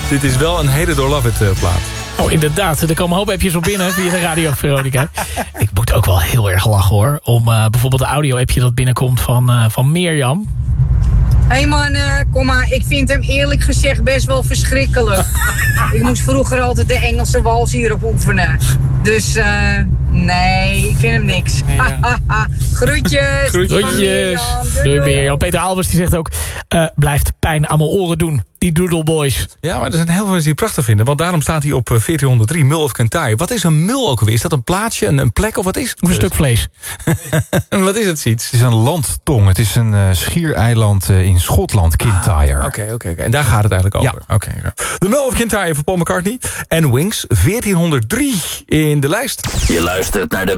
Dit is wel een hele door Love It plaat. Oh, inderdaad. Er komen een hoop appjes op binnen via de Radio Veronica. Ik moet ook wel heel erg lachen, hoor. Om bijvoorbeeld de audio-appje dat binnenkomt van Mirjam. Hé man, kom maar, ik vind hem eerlijk gezegd best wel verschrikkelijk. Ik moest vroeger altijd de Engelse wals hierop oefenen. Dus nee, ik vind hem niks. Groetjes. Groetjes. Doei Mirjam. Peter Albers die zegt ook... blijft pijn aan mijn oren doen, die Doodle Boys. Ja, maar er zijn heel veel mensen die het prachtig vinden. Want daarom staat hij op 1403, Mull of Kintyre. Wat is een mul ook alweer? Is dat een plaatsje, een plek of wat is het? Een stuk vlees. Wat is het, Siets? Het is een landtong. Het is een schiereiland in Schotland, Kintyre. Oké. En daar gaat het eigenlijk over. Ja. Oké. De Mull of Kintyre van Paul McCartney. En Wings, 1403 in de lijst. Je luistert naar de